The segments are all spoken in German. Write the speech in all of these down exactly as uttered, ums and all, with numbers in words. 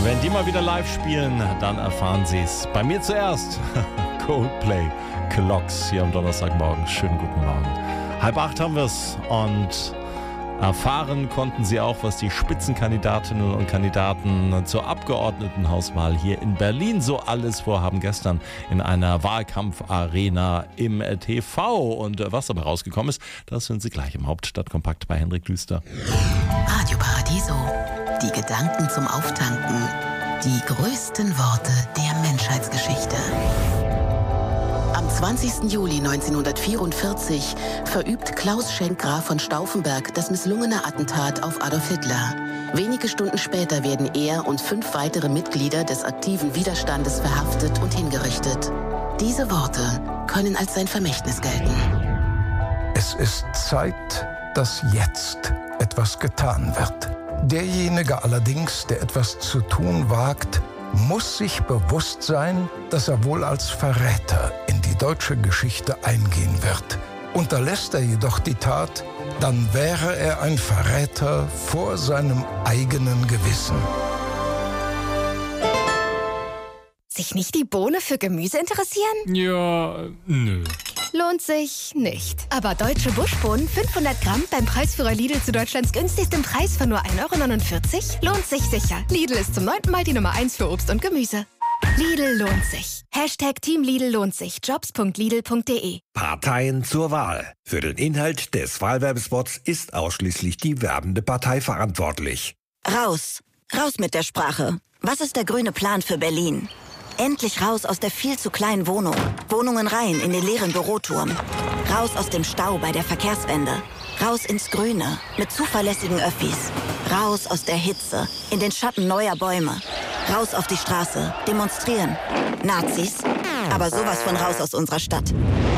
Wenn die mal wieder live spielen, dann erfahren sie es. Bei mir zuerst Coldplay, Clocks hier am Donnerstagmorgen. Schönen guten Morgen. Halb acht haben wir es und erfahren konnten Sie auch, was die Spitzenkandidatinnen und Kandidaten zur Abgeordnetenhauswahl hier in Berlin so alles vorhaben. Gestern in einer Wahlkampfarena im T V. Und was dabei rausgekommen ist, das hören Sie gleich im Hauptstadtkompakt bei Henrik Düster. Radio Paradiso. Die Gedanken zum Auftanken. Die größten Worte der Menschheitsgeschichte. Am zwanzigsten Juli neunzehnhundertvierundvierzig verübt Klaus Schenk-Graf von Stauffenberg das misslungene Attentat auf Adolf Hitler. Wenige Stunden später werden er und fünf weitere Mitglieder des aktiven Widerstandes verhaftet und hingerichtet. Diese Worte können als sein Vermächtnis gelten. Es ist Zeit, dass jetzt etwas getan wird. Derjenige allerdings, der etwas zu tun wagt, muss sich bewusst sein, dass er wohl als Verräter in die deutsche Geschichte eingehen wird. Unterlässt er jedoch die Tat, dann wäre er ein Verräter vor seinem eigenen Gewissen. Sich nicht die Bohne für Gemüse interessieren? Ja, nö. Lohnt sich nicht. Aber deutsche Buschbohnen, fünfhundert Gramm, beim Preisführer Lidl zu Deutschlands günstigstem Preis von nur ein Euro neunundvierzig? Lohnt sich sicher. Lidl ist zum neunten Mal die Nummer eins für Obst und Gemüse. Lidl lohnt sich. Hashtag Team Lidl lohnt sich. Jobs punkt lidl punkt de. Parteien zur Wahl. Für den Inhalt des Wahlwerbespots ist ausschließlich die werbende Partei verantwortlich. Raus. Raus mit der Sprache. Was ist der grüne Plan für Berlin? Endlich raus aus der viel zu kleinen Wohnung. Wohnungen rein in den leeren Büroturm. Raus aus dem Stau bei der Verkehrswende. Raus ins Grüne mit zuverlässigen Öffis. Raus aus der Hitze in den Schatten neuer Bäume. Raus auf die Straße. Demonstrieren. Nazis. Aber sowas von raus aus unserer Stadt.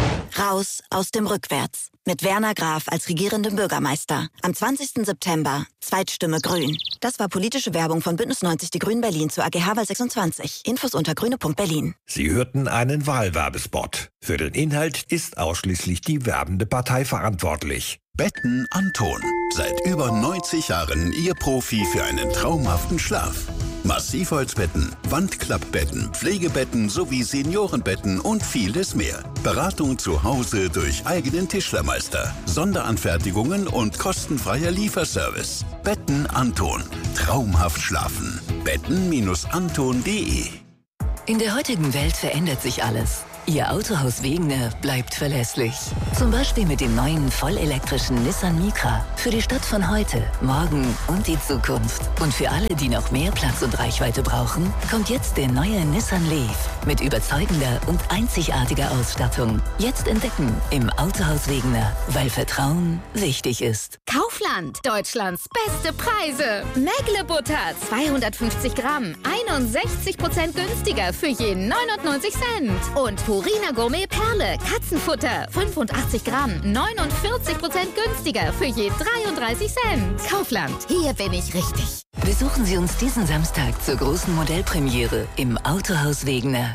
Raus aus dem Rückwärts. Mit Werner Graf als regierendem Bürgermeister. Am zwanzigsten September. Zweitstimme Grün. Das war politische Werbung von Bündnis neunzig Die Grünen Berlin zur A G H-Wahl sechsundzwanzig. Infos unter grüne punkt berlin. Sie hörten einen Wahlwerbespot. Für den Inhalt ist ausschließlich die werbende Partei verantwortlich. Betten Anton. Seit über neunzig Jahren Ihr Profi für einen traumhaften Schlaf. Massivholzbetten, Wandklappbetten, Pflegebetten sowie Seniorenbetten und vieles mehr. Beratung zu Hause durch eigenen Tischlermeister, Sonderanfertigungen und kostenfreier Lieferservice. Betten Anton. Traumhaft schlafen. betten Anton punkt de. In der heutigen Welt verändert sich alles. Ihr Autohaus Wegener bleibt verlässlich. Zum Beispiel mit dem neuen vollelektrischen Nissan Micra. Für die Stadt von heute, morgen und die Zukunft. Und für alle, die noch mehr Platz und Reichweite brauchen, kommt jetzt der neue Nissan Leaf. Mit überzeugender und einzigartiger Ausstattung. Jetzt entdecken im Autohaus Wegener, weil Vertrauen wichtig ist. Kaufland, Deutschlands beste Preise. Mägle-Butter, zweihundertfünfzig Gramm, einundsechzig Prozent günstiger für je neunundneunzig Cent. Und Purina Gourmet Perle, Katzenfutter, fünfundachtzig Gramm, neunundvierzig Prozent günstiger für je dreiunddreißig Cent. Kaufland, hier bin ich richtig. Besuchen Sie uns diesen Samstag zur großen Modellpremiere im Autohaus Wegener.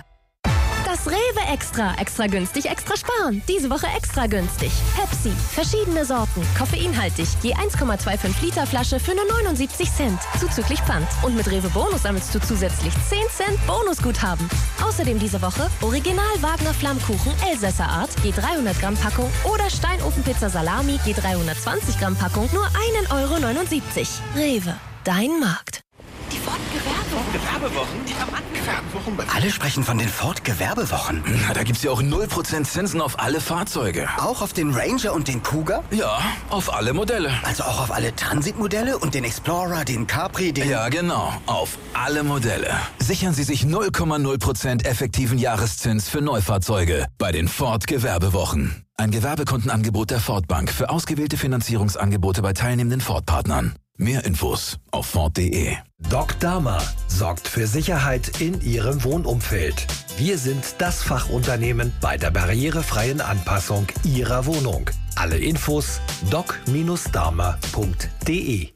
Das Rewe Extra. Extra günstig, extra sparen. Diese Woche extra günstig. Pepsi. Verschiedene Sorten. Koffeinhaltig. Je eins Komma fünfundzwanzig Liter Flasche für nur neunundsiebzig Cent. Zuzüglich Pfand. Und mit Rewe Bonus sammelst du zusätzlich zehn Cent Bonusguthaben. Außerdem diese Woche Original Wagner Flammkuchen Elsässer Art. Je dreihundert Gramm Packung. Oder Steinofenpizza Salami. Je dreihundertzwanzig Gramm Packung. Nur ein Euro neunundsiebzig. Rewe. Dein Markt. Die Ford-Gewerbewochen? Die haben angefangen. Alle sprechen von den Ford-Gewerbewochen. Na, da gibt's ja auch null Prozent Zinsen auf alle Fahrzeuge. Auch auf den Ranger und den Kuga? Ja, auf alle Modelle. Also auch auf alle Transit-Modelle und den Explorer, den Capri, den... Ja, genau. Auf alle Modelle. Sichern Sie sich null Komma null Prozent effektiven Jahreszins für Neufahrzeuge bei den Ford-Gewerbewochen. Ein Gewerbekontenangebot der Ford Bank für ausgewählte Finanzierungsangebote bei teilnehmenden Ford-Partnern. Mehr Infos auf Ford punkt de. Doc Dama sorgt für Sicherheit in Ihrem Wohnumfeld. Wir sind das Fachunternehmen bei der barrierefreien Anpassung Ihrer Wohnung. Alle Infos doc Dama punkt de.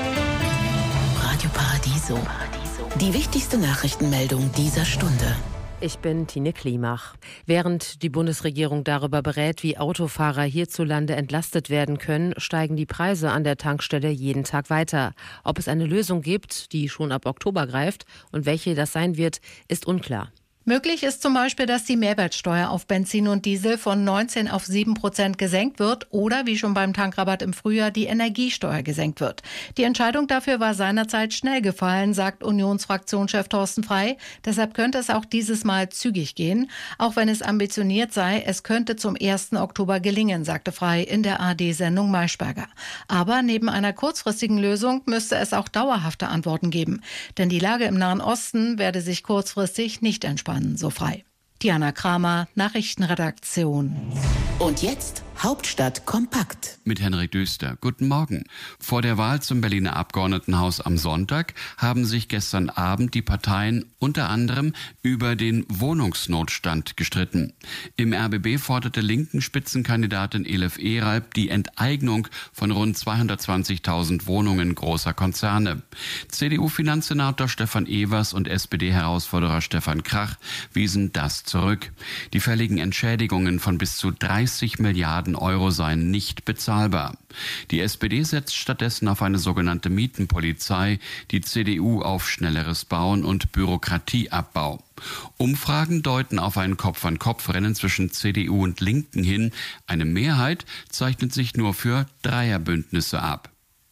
Radio Paradiso. Die wichtigste Nachrichtenmeldung dieser Stunde. Ich bin Tine Klimach. Während die Bundesregierung darüber berät, wie Autofahrer hierzulande entlastet werden können, steigen die Preise an der Tankstelle jeden Tag weiter. Ob es eine Lösung gibt, die schon ab Oktober greift und welche das sein wird, ist unklar. Möglich ist zum Beispiel, dass die Mehrwertsteuer auf Benzin und Diesel von neunzehn auf sieben Prozent gesenkt wird oder, wie schon beim Tankrabatt im Frühjahr, die Energiesteuer gesenkt wird. Die Entscheidung dafür war seinerzeit schnell gefallen, sagt Unionsfraktionschef Thorsten Frey. Deshalb könnte es auch dieses Mal zügig gehen. Auch wenn es ambitioniert sei, es könnte zum ersten Oktober gelingen, sagte Frey in der A R D-Sendung Maischberger. Aber neben einer kurzfristigen Lösung müsste es auch dauerhafte Antworten geben. Denn die Lage im Nahen Osten werde sich kurzfristig nicht entspannen. So Frey. Diana Kramer, Nachrichtenredaktion. Und jetzt Hauptstadt kompakt. Mit Henrik Düster. Guten Morgen. Vor der Wahl zum Berliner Abgeordnetenhaus am Sonntag haben sich gestern Abend die Parteien unter anderem über den Wohnungsnotstand gestritten. Im R B B forderte linken Spitzenkandidatin Elif Eralp die Enteignung von rund zweihundertzwanzigtausend Wohnungen großer Konzerne. C D U-Finanzsenator Stefan Evers und S P D-Herausforderer Stefan Krach wiesen das zurück. Die fälligen Entschädigungen von bis zu dreißig Milliarden Euro seien nicht bezahlbar. Die S P D setzt stattdessen auf eine sogenannte Mietenpolizei, die C D U auf schnelleres Bauen und Bürokratieabbau. Umfragen deuten auf ein Kopf-an-Kopf-Rennen zwischen C D U und Linken hin. Eine Mehrheit zeichnet sich nur für Dreierbündnisse ab.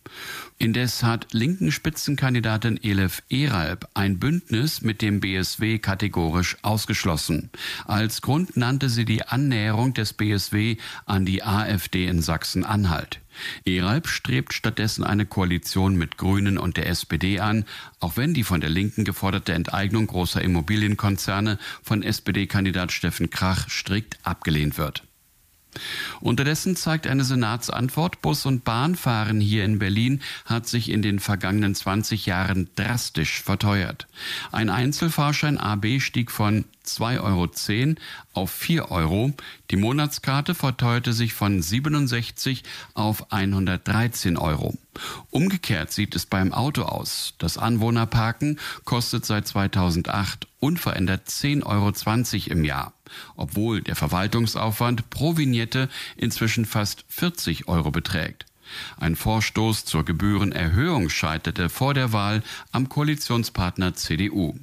Indes hat linken Spitzenkandidatin Elif Eralp ein Bündnis mit dem B S W kategorisch ausgeschlossen. Als Grund nannte sie die Annäherung des B S W an die AfD in Sachsen-Anhalt. Eralp strebt stattdessen eine Koalition mit Grünen und der S P D an, auch wenn die von der Linken geforderte Enteignung großer Immobilienkonzerne von S P D-Kandidat Steffen Krach strikt abgelehnt wird. Unterdessen zeigt eine Senatsantwort, Bus- und Bahnfahren hier in Berlin hat sich in den vergangenen zwanzig Jahren drastisch verteuert. Ein Einzelfahrschein A B stieg von zwei Euro zehn auf vier Euro. Die Monatskarte verteuerte sich von siebenundsechzig auf hundertdreizehn Euro. Umgekehrt sieht es beim Auto aus. Das Anwohnerparken kostet seit zweitausendacht unverändert zehn Euro zwanzig im Jahr, obwohl der Verwaltungsaufwand pro Vignette inzwischen fast vierzig Euro beträgt. Ein Vorstoß zur Gebührenerhöhung scheiterte vor der Wahl am Koalitionspartner C D U.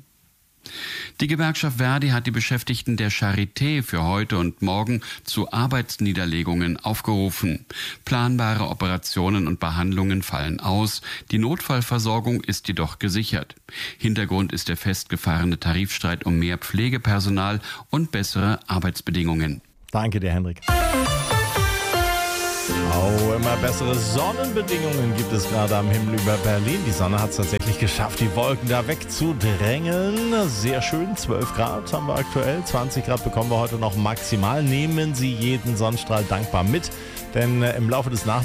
Die Gewerkschaft Verdi hat die Beschäftigten der Charité für heute und morgen zu Arbeitsniederlegungen aufgerufen. Planbare Operationen und Behandlungen fallen aus. Die Notfallversorgung ist jedoch gesichert. Hintergrund ist der festgefahrene Tarifstreit um mehr Pflegepersonal und bessere Arbeitsbedingungen. Danke dir, Henrik. Oh, immer bessere Sonnenbedingungen gibt es gerade am Himmel über Berlin. Die Sonne hat es tatsächlich geschafft, die Wolken da wegzudrängen. Sehr schön, zwölf Grad haben wir aktuell. zwanzig Grad bekommen wir heute noch maximal. Nehmen Sie jeden Sonnenstrahl dankbar mit, denn im Laufe des Nachmittags